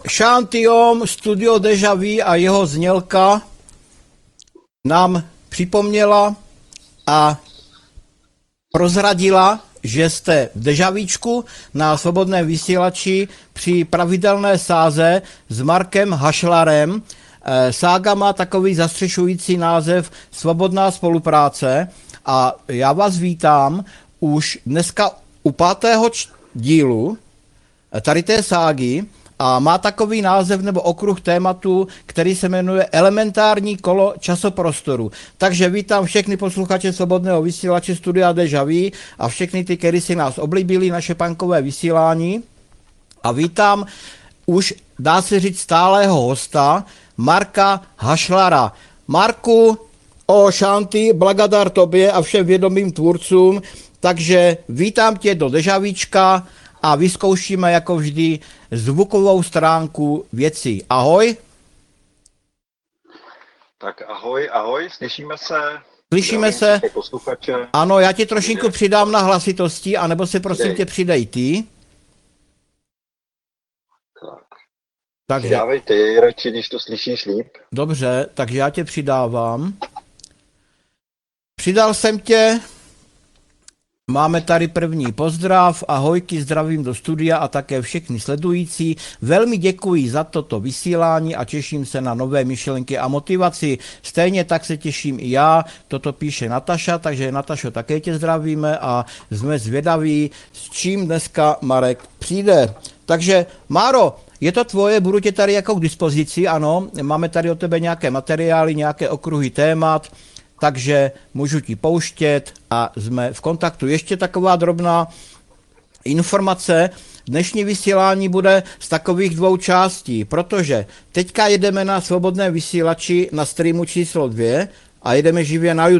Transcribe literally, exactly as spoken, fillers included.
Shantiom, Studio Deja Vu a jeho znělka nám připomněla a prozradila, že jste v Dežavíčku na Svobodném vysílači při pravidelné sáze s Markem Hašlarem. Sága má takový zastřešující název Svobodná spolupráce a já vás vítám už dneska u pátého dílu tady té ságy a má takový název nebo okruh tématu, který se jmenuje Elementární kolo časoprostoru. Takže vítám všechny posluchače Svobodného vysílače Studia Deja Vu a všechny ty, kteří si nás oblíbili, naše punkové vysílání. A vítám už, dá se říct, stálého hosta, Marka Hašlara. Marku, o Shanti, blagadar tobě a všem vědomým tvůrcům, takže vítám tě do Dežavíčka a vyzkoušíme jako vždy zvukovou stránku věci. Ahoj. Tak ahoj, ahoj, slyšíme se. Slyšíme se. Posluchače. Ano, já ti trošinku přidám na hlasitosti, anebo se prosím Přidej. tě přidej ty. Tak. Takže, Přidávej ty, radši, když to slyšíš líp. dobře, takže já tě přidávám. Přidal jsem tě. Máme tady první pozdrav, ahojky, zdravím do studia a také všechny sledující. Velmi děkuji za toto vysílání a těším se na nové myšlenky a motivaci. Stejně tak se těším i já, toto píše Nataša, takže Natašo, také tě zdravíme a jsme zvědaví, s čím dneska Marek přijde. Takže Máro, je to tvoje, budu tě tady jako k dispozici, ano, máme tady od tebe nějaké materiály, nějaké okruhy témat, takže můžu ti pouštět a jsme v kontaktu. Ještě taková drobná informace. Dnešní vysílání bude z takových dvou částí, protože teďka jedeme na Svobodném vysílači na streamu číslo dvě a jedeme živě na